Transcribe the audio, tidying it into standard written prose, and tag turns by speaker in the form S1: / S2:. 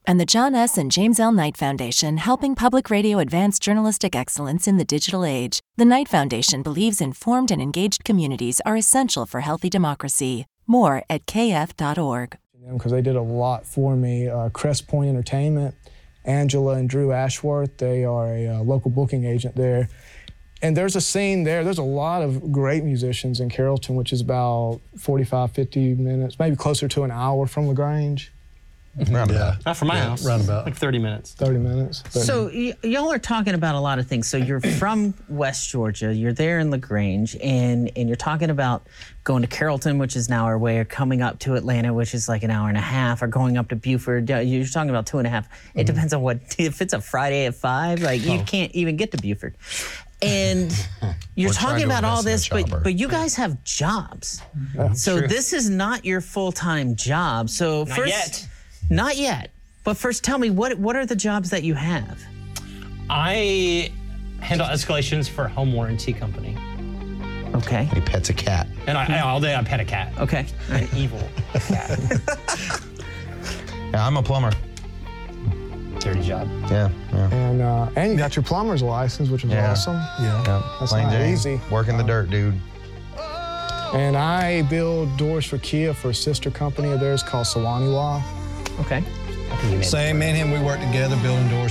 S1: And the John S. and James L. Knight Foundation, helping public radio advance journalistic excellence in the digital age. The Knight Foundation believes informed and engaged communities are essential for healthy democracy. More at kf.org.
S2: Because they did a lot for me. Crest Point Entertainment, Angela and Drew Ashworth, they are a local booking agent there. And there's a scene there. There's a lot of great musicians in Carrollton, which is about 45, 50 minutes, maybe closer to an hour from LaGrange.
S3: Roundabout.
S4: Not from my house.
S3: Roundabout.
S4: Like 30 minutes.
S2: 30 minutes.
S5: So y'all are talking about a lot of things. So you're from West Georgia, you're there in LaGrange, and you're talking about going to Carrollton, which is an hour away, or coming up to Atlanta, which is like an hour and a half, or going up to Buford. You're talking about 2.5. It depends on what, if it's a Friday at 5, like you can't even get to Buford. And you're talking about all this, but you guys have jobs. So this is not your full-time job. So Not yet. But first, tell me, what are the jobs that you have?
S4: I handle escalations for a home warranty company.
S5: Okay.
S3: He pets a cat.
S4: And all day I pet a cat.
S5: Okay.
S4: An evil cat.
S3: Yeah, I'm a plumber.
S4: Dirty job.
S3: Yeah.
S2: And you got your plumber's license, which is awesome.
S3: Yeah.
S2: That's
S3: Plain
S2: not
S3: Jane.
S2: easy.
S3: Working the dirt, dude.
S2: And I build doors for Kia for a sister company of theirs called Sawaniwa.
S5: Okay.
S3: Same, me and him, we work together building doors